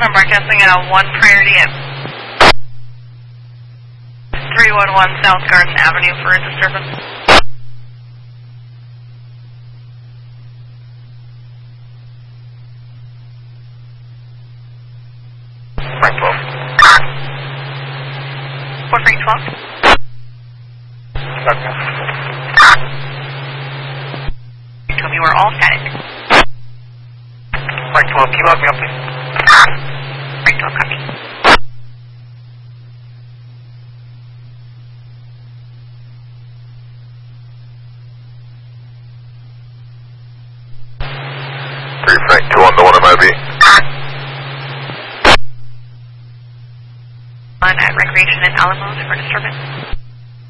I'm broadcasting at 1 priority at 311 South Garden Avenue for a disturbance. Frank 12. What Frank 12? You told me we're all static. Frank 12, can you lock me up, please? Frank 12, copy. Frank 2 on the 1 MIB. On at Recreation and Alamos for disturbance.